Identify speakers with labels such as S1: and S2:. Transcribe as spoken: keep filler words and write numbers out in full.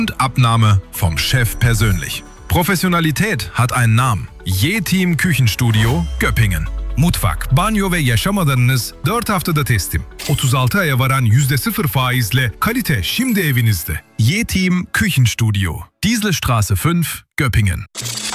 S1: und Abnahme vom Chef persönlich. Professionalität hat einen Namen. Yetiim Küchenstudio Göppingen. Mutfak, banyo ve yaşam alanınız dört haftada teslim. otuz altı aya varan yüzde sıfır faizle kalite şimdi evinizde. Yetiim Küchenstudio. Dieselstraße fünf, Göppingen.